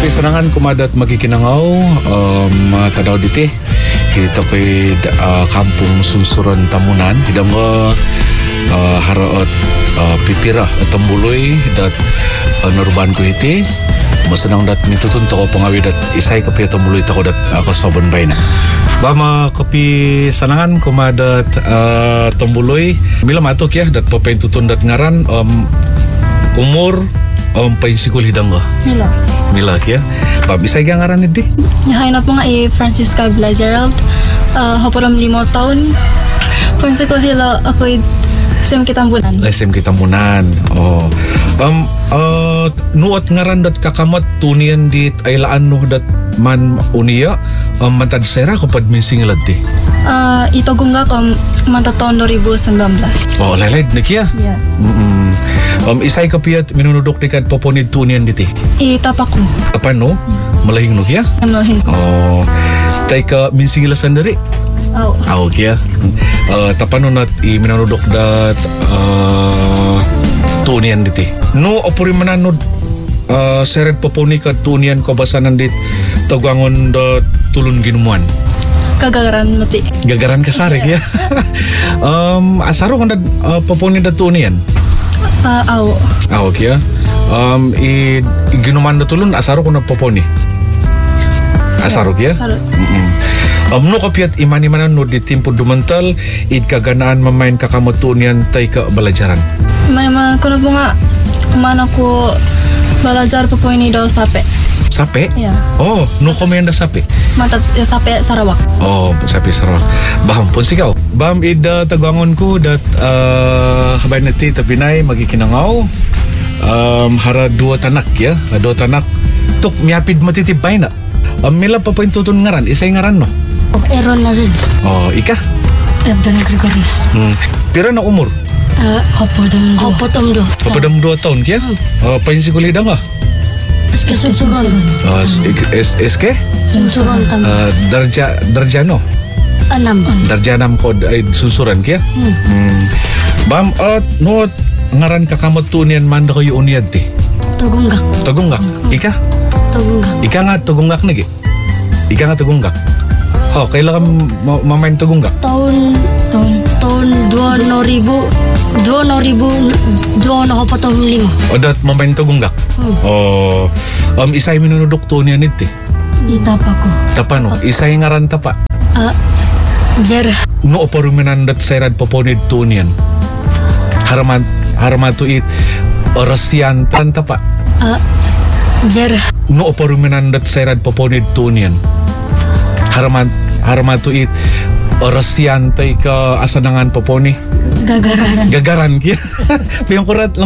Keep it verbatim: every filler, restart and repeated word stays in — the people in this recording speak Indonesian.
Pisanangan kumadat magikinangaw um, tadaw diti kita ko'y uh, kampung Susuran Tamunan hidang nga uh, haraot uh, pipira at tambuloy dat uh, naruban ko iti masanang dat mitutun ko pangawid at isay kapi at tambuloy tako dat uh, kasoban bay na bama kapi sanangan kumadat uh, tambuloy mila matok ya dat papentutun dat ngaran um, umur um, painsikul hidang nga Mila. Mila ya. Pab isay nga ngaran di. Yahay na po nga i Francisca Blazerold. Uh, haporam limo taon. Pwensiko hila ako'y S M Kitambunan. S M Kitambunan. Oh. Um uh, nuot ngaran dat kakamot tunian dit ay laan no dat man unia um, mantad sera ko pad minsing ladti. Uh, ito gunga kom manta taon dua ribu sembilan belas. Oh, laylay nikia. Yeah. Mm. Um isay kapiyat minunudok dikat poponid tunian diti. Itapak ko. Apa no? Malahing no kia? Amlohin ko. Oh. Tay ka minsing sandiri. Oh. Aw kia. Uh, tapano nat i minunudok dat uh, tunian diti. No opuri mananod uh, seret poponi ka tunian ko basanan dit tagangon da tulun ginumuan. Kagagaran mati. Gagaran kasarik ya. um asaro kan da uh, poponi da tunian. Uh, aw. Ah, okay. Um, i, i ginuman na tulun, asaro ko na poponi. Asaro kaya? Asaro. Mm-mm. Um, no kapiat imani-manan no di timpo dumantal, id kaganaan mamain kakamotunian tay ka balajaran. May mga kuno po nga, kumana ko balajar po po ini daw sape. Sape? Yeah. Oh, no komenda sape. Mata sape Sarawak. Oh, sape Sarawak. Baham pun sigaw. Baham ida tagangon ko dat uh, habay na ti tapinay magikinangaw. Um, hara dua tanak ya, dua tanak. Tuk miapid matitibay na. Um, mila pa po yung tutun ngaran, isay ngaran no? Oh, Aaron Nazid. Oh, ika? Abdan Gregoris. Hmm. Pira na umur? Uh, Hopodomdo. Hopodomdo. Papadam dua tahun kaya? Uh, payin si kulida nga? Sunsuron. Uh, S S K? Sunsuron tam. Uh, darja, darjano? Anam. Darjanam ko ay susuran kaya? Hmm. Hmm. Bam, uh, no, ngaran kakamot tunian manda ko yung uniad ti? Tugunggak. Tugunggak? Ika? Tugunggak. Ika nga tugunggak nagi? Ika nga tugunggak? Oh, kailangan ma- mamain tugunggak? Tahun tahun tahun dua no ribu dua no ribu dua no hopotom lima. O dat mamain tugunggak? Hmm. Oh, um, isay minunudok tunian iti? Itapa ko. Tapano? Isay ngaran tapa? Uh, Jer. No oparuminan dat sayrad poponid tunian. Haraman haramatu it orasian tan tapa. Uh, Jer. No oparuminan dat sayrad poponid tunian. Haraman haramatu it orasian tay ka asanangan poponi. Gagaran. Gagaran kia. Piyong kurat